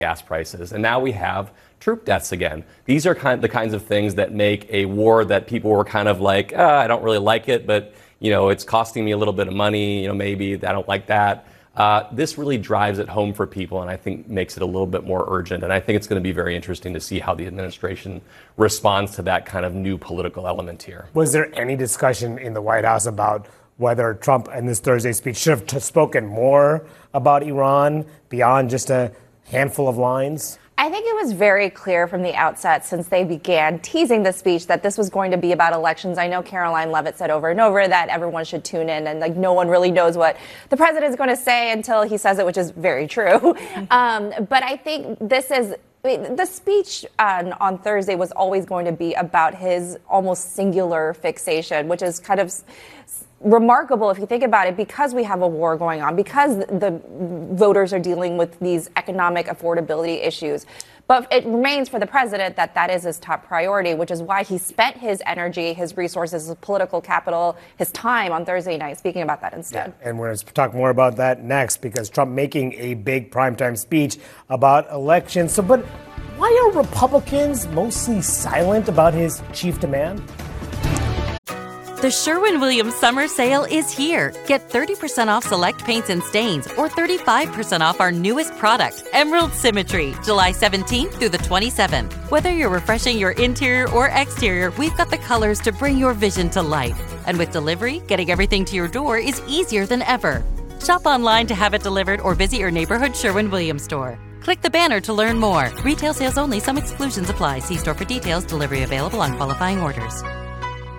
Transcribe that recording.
gas prices. And now we have troop deaths again. These are the kinds of things that make a war that people were kind of like, I don't really like it, but it's costing me a little bit of money. Maybe I don't like that. This really drives it home for people, and I think makes it a little bit more urgent. And I think it's going to be very interesting to see how the administration responds to that kind of new political element here. Was there any discussion in the White House about whether Trump in this Thursday speech should have spoken more about Iran beyond just a handful of lines? I think it was very clear from the outset, since they began teasing the speech, that this was going to be about elections. I know Caroline Leavitt said over and over that everyone should tune in, and no one really knows what the president is going to say until he says it, which is very true. But I think the speech on Thursday was always going to be about his almost singular fixation, which is kind of remarkable if you think about it, because we have a war going on, because the voters are dealing with these economic affordability issues. But it remains for the president that is his top priority, which is why he spent his energy, his resources, his political capital, his time on Thursday night speaking about that instead. Yeah, and we're going to talk more about that next, because Trump making a big primetime speech about elections. But why are Republicans mostly silent about his chief demand? The Sherwin-Williams summer sale is here. Get 30% off select paints and stains, or 35% off our newest product, Emerald Symmetry, July 17th through the 27th. Whether you're refreshing your interior or exterior, we've got the colors to bring your vision to life. And with delivery, getting everything to your door is easier than ever. Shop online to have it delivered or visit your neighborhood Sherwin-Williams store. Click the banner to learn more. Retail sales only. Some exclusions apply. See store for details. Delivery available on qualifying orders.